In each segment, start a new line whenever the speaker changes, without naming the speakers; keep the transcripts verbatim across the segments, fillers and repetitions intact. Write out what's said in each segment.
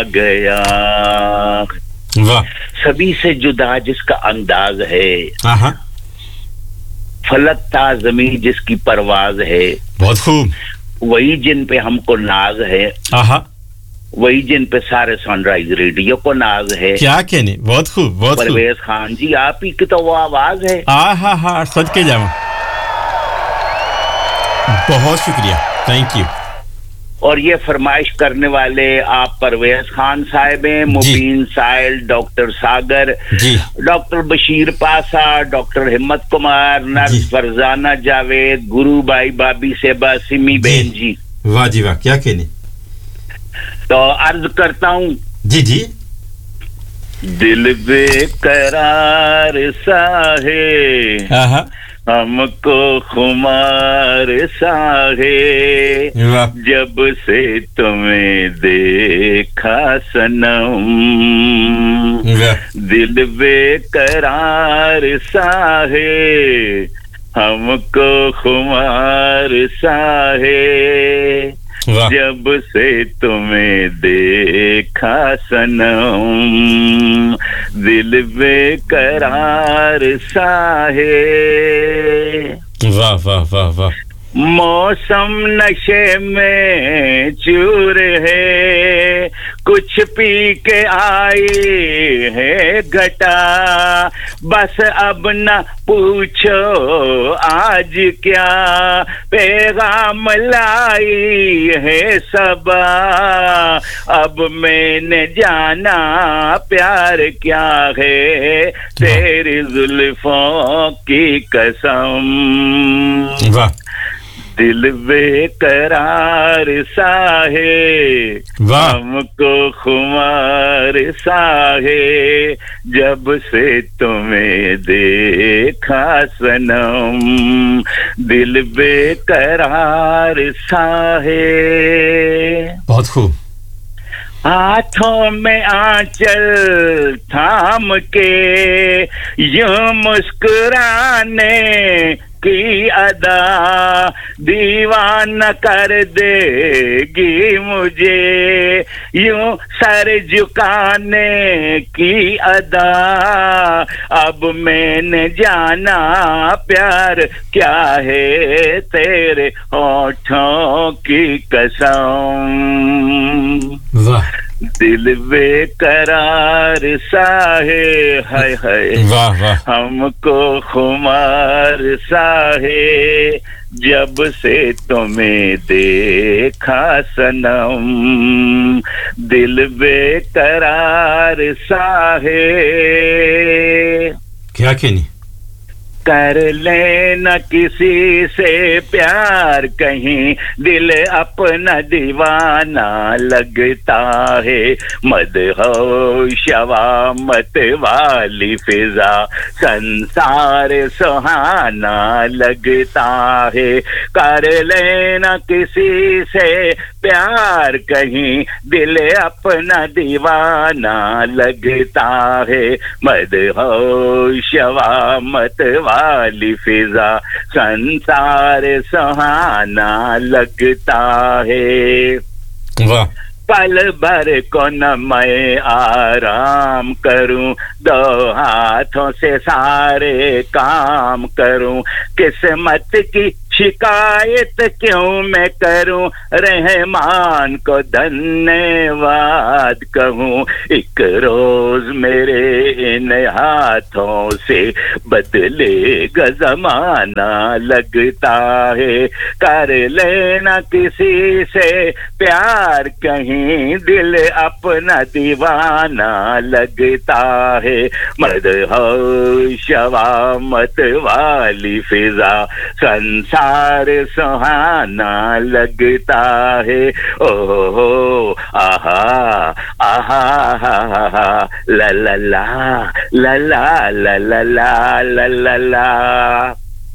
गया
वाह
सभी से जुदा जिसका अंदाज है
आहा
फलक ता ज़मीं जिसकी परवाज है
बहुत खूब
वही जिन पे हमको नाज है
आहा
वही जिन पे सारे सनराइज रेडियो को नाज है
क्या कहने बहुत खूब बहुत खूब
परवेज खान जी आप ही की तो वो आवाज है
आहा हा सच के जाऊं बहुत शुक्रिया थैंक यू
और ये फरमाइश करने वाले आप परवेज खान साहब हैं मुबीन साहिल डॉक्टर सागर
जी
डॉक्टर बशीर पासा डॉक्टर हिम्मत कुमार नर्स फरजाना जावेद गुरु भाई बाबी सेबा सिमी बेन जी
वाह जी वाह क्या कहने
तो अर्ज करता हूँ
जी जी
दिल बेकरार सा है
आहा
हमको खुमार सा है जब से तुम्हें देखा सनम दिल बेकरार सा है हमको खुमार सा है जब से तुम्हें देखा सनम दिल बेकरार सा है
वाह वाह वाह वाह
मौसम नशे में चूर है कुछ पी के आई है घटा बस अब न पूछो आज क्या पैगाम लाई है सबा अब मैंने जाना प्यार क्या है तेरी जुल्फों की कसम
वाह
दिल बेकरार सा है हमको खुमार सा है जब से तुम्हें देखा सनम दिल बेकरार सा है
बहुत खूब
हाथों में आंचल थाम के यूं मुस्कुराने की अदा दीवाना कर देगी मुझे यूं सर झुकाने की अदा अब मैंने जाना प्यार क्या है तेरे होठों की कसम
वाह
दिल बेकरार सा है हाय हाय
वाह वाह
हमको खुमार सा है जब से तुम्हें देखा सनम दिल बेकरार सा है
क्या कहनी
कर लेना किसी से प्यार कहीं दिल अपना दीवाना लगता है मदहोशवा मत वाली फिजा संसार सुहाना लगता है कर लेना किसी से प्यार कहीं दिल अपना दीवाना लगता है मदहोशवा मत वाली फिजा संसार सुहाना लगता है
वाह
पल भर को न मैं आराम करूं दो हाथों से सारे काम करूं किस्मत की शिकायत क्यों मैं करूं रहमान को धन्यवाद कहूं एक रोज मेरे इन हाथों से बदलेगा जमाना लगता है कर लेना किसी से प्यार कहीं दिल अपना दीवाना लगता है मदहोशवा मत वाली फिजा संसार सारे सुहाना लगता है ओ आहा आहा ला ला ला ला ला ला ला ला ला ला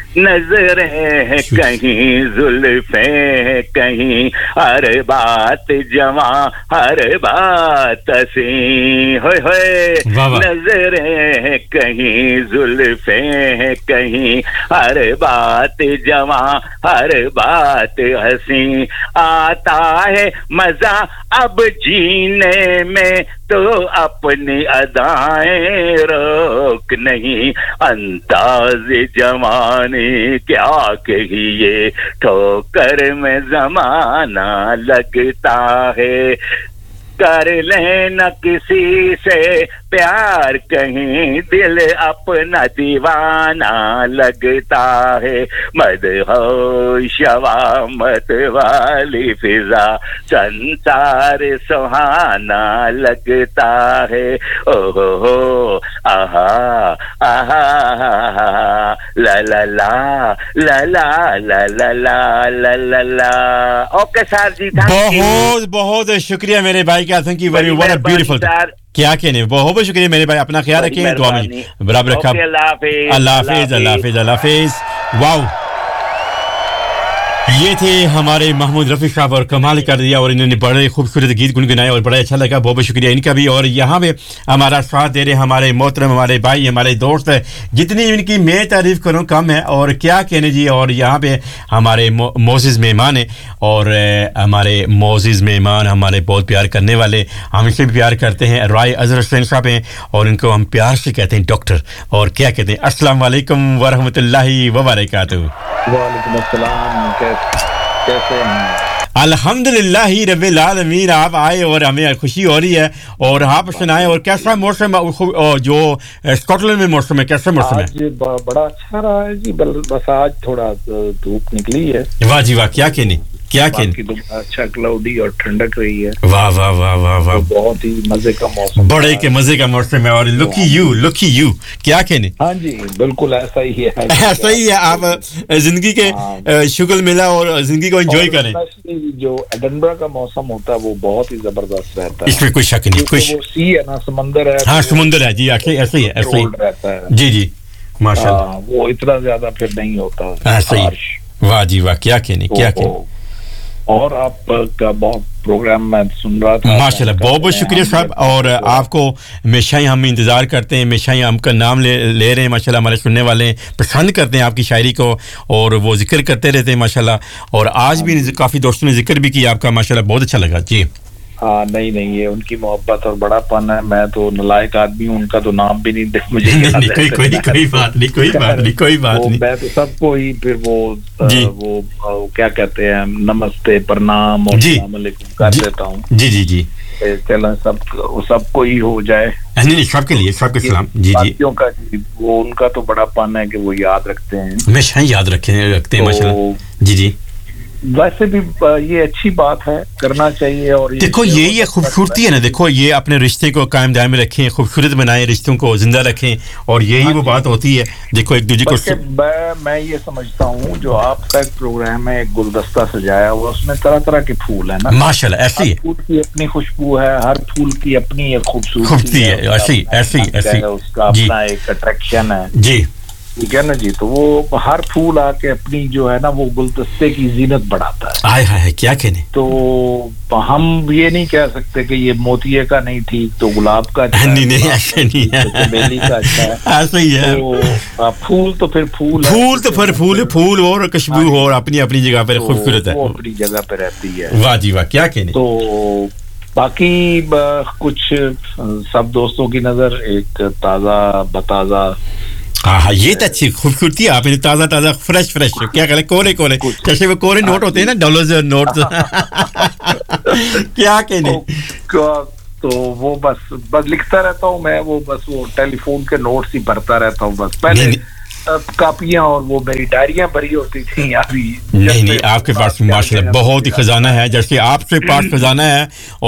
नजरें कहीं जुल्फे कहीं हर बात जवां हर बात हसी होए होए नजरें कहीं जुल्फे कहीं हर बात जवां हर बात हसी आता है मजा अब जीने में तो अपनी अदाएं रोक नहीं अंदाज जवानी क्या कहिए ठोकर में जमाना लगता है कर लेना किसी से प्यार कहीं दिल अपना दीवाना लगता है मदहोशवा मत वाली फिजा संसार सुहाना लगता है ओहो हो आहा आहा ला ला ला ला ला ला ला ला ला ला ओके सर जी
बहुत बहुत शुक्रिया मेरे भाई का thank you very what a beautiful क्या कहने बहुत बहुत शुक्रिया मेरे भाई अपना ख्याल रखें दुआ में बराबर रखा अल्लाह हाफिज अल्लाह हाफिज अल्लाह हाफिज वाओ ये थे हमारे महमूद रफी साहब और कमाल कर दिया और इन्होंने बड़े खूबसूरत गीत गुनगुनाए और बड़ा अच्छा लगा बहुत बहुत शुक्रिया इनका भी और यहाँ पे हमारा साथ दे रहे हमारे मोहतरम हमारे भाई हमारे दोस्त जितनी इनकी मैं तारीफ करूँ कम है और क्या कहने जी और यहाँ पे हमारे मोजिज़ मेहमान हैं और हमारे मोजिज़ मेहमान हमारे बहुत प्यार करने वाले हमसे भी प्यार करते हैं राय अजहर हुसैन साहब हैं और इनको हम प्यार से कहते हैं डॉक्टर और क्या कहते हैं अस्सलाम वालेकुम व रहमतुल्लाहि व बरकातहू
वालेकुम अस्सलाम कैसे हैं
अल्हम्दुलिल्लाह रब्बिल आलमीन आप आए और हमें खुशी हो रही है और आप सुनाएं और कैसा मौसम जो स्कॉटलैंड में मौसम है कैसा मौसम है
आज बड़ा अच्छा रहा है जी बस आज थोड़ा धूप निकली है
वाह जी वाह क्या कहने क्या कहने
तो अच्छा क्लाउडी और ठंडक रही है
वाह वाह वाह वाह वाह
बहुत ही मजे का मौसम
बड़े के मजे का मौसम है और लुकी यू लुकी यू क्या कहने
हाँ जी बिल्कुल ऐसा ही है
ऐसा ही है आप जिंदगी के शुक्र मिला और जिंदगी को एंजॉय करें
जो एडिनबरा का मौसम होता है वो बहुत ही जबरदस्त रहता है
इसमें कोई शक नहीं कोई
वो सी है ना समंदर है
हाँ समुंदर है जी ऐसे ऐसे ही है ऐसे ही
रहता है
जी जी माशाल्लाह
वो इतना ज्यादा फिर नहीं होता
ऐसे ही वाह जी वाह क्या कहने क्या कहने
और आपका बहुत प्रोग्राम मैं सुन रहा था
माशाल्लाह बहुत बहुत शुक्रिया साहब और आपको हमेशा ही हम इंतज़ार करते हैं हमेशा ही आपका नाम ले ले रहे हैं माशाल्लाह हमारे सुनने वाले पसंद करते हैं आपकी शायरी को और वो जिक्र करते रहते हैं माशाल्लाह और आज भी काफ़ी दोस्तों ने जिक्र भी किया आपका माशाल्लाह बहुत अच्छा लगा जी
हाँ नहीं नहीं ये उनकी मोहब्बत और बड़ापन है मैं तो नालायक आदमी हूँ उनका तो नाम भी नहीं दे मुझे
नहीं, नहीं, कोई कोई कोई बात नहीं कोई बात नहीं कोई बात नहीं
मैं तो सबको ही फिर वो
जी
वो, वो क्या कहते हैं नमस्ते प्रणाम और अस्सलाम वालेकुम कर देता हूँ
जी जी जी
चलो सब सबको ही हो जाए
नहीं नहीं सबके लिए सबके सलाम जी जी
का वो उनका तो बड़ापन है कि वो याद रखते हैं
हमेशा याद रखे रखते हैं माशाल्लाह जी जी
वैसे भी ये अच्छी बात है करना चाहिए और ये
देखो ये ये खूबसूरती है ना देखो ये अपने रिश्ते को कायम दायम में रखें खूबसूरत बनाएं रिश्तों को जिंदा रखें और यही वो बात होती है देखो एक दूसरे को
मैं मैं ये समझता हूँ जो आपका एक प्रोग्राम है एक गुलदस्ता सजाया हुआ उसमें तरह तरह के फूल है ना
माशाल्लाह ऐसे ही
फूल की अपनी खुशबू है हर फूल की अपनी एक खूबसूरती
है ऐसी ऐसी ऐसी
उसका अपना एक अट्रैक्शन है
जी
ठीक है ना जी तो वो हर फूल आके अपनी जो है ना वो गुलदस्ते की जीनत बढ़ाता है
आय हाय क्या कहने
तो हम ये नहीं कह सकते कि ये मोतिये का नहीं ठीक तो गुलाब का अच्छा
नहीं नहीं ऐसे नहीं है
चमेली का अच्छा है
ऐसे ही है
तो फूल तो फिर फूल
फूल तो फिर फूल फूल और खुशबू और अपनी अपनी जगह पे खूबसूरत है
वो अपनी जगह पे रहती है
वाह जी वाह क्या कहने
तो बाकी कुछ सब दोस्तों की नजर एक ताजा बताजा
हाँ हाँ ये तो अच्छी खूबसूरती है आपने ताजा ताजा फ्रेश फ्रेश क्या कहते कोरे कोरे जैसे वो कोरे नोट होते हैं ना डॉलर्स नोट क्या कहने
तो वो बस बस लिखता रहता हूँ मैं वो बस वो टेलीफोन के नोट्स ही भरता रहता हूँ बस पहले कापियां और वो मेरी डायरियां भरी होती थी अभी
नहीं नहीं आपके पास माशाल्लाह बहुत ही खजाना है जैसे आपके पास खजाना है